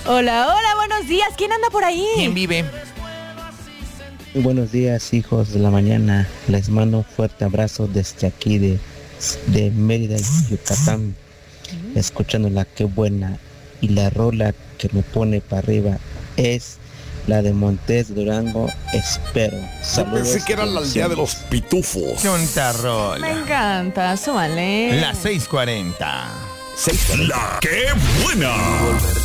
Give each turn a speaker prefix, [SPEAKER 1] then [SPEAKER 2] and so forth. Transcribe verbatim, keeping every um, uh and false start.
[SPEAKER 1] Hola, hola, buenos días. ¿Quién anda por ahí?
[SPEAKER 2] ¿Quién vive?
[SPEAKER 3] Buenos días, hijos de la mañana. Les mando un fuerte abrazo desde aquí de, de Mérida, Yucatán. Escuchando la que buena. Y la rola que me pone para arriba es la de Montes Durango, Espero. Saludos.
[SPEAKER 4] Yo pensé que era la aldea de los pitufos.
[SPEAKER 2] Chontarrola.
[SPEAKER 1] Me encanta, súmale.
[SPEAKER 2] Las seis cuarenta.
[SPEAKER 4] La que buena.